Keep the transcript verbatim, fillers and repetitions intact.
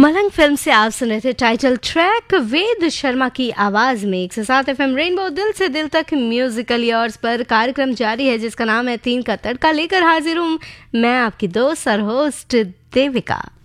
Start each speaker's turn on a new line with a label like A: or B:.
A: मलंग film से आप सुने थे टाइटल ट्रैक वेद शर्मा की आवाज में। एक सौ सात एफ एम रेनबो दिल से दिल तक म्यूजिकल यॉर्स पर कार्यक्रम जारी है जिसका नाम है तीन का तड़का। लेकर हाजिर हूँ मैं आपकी दोस्त और होस्ट देविका।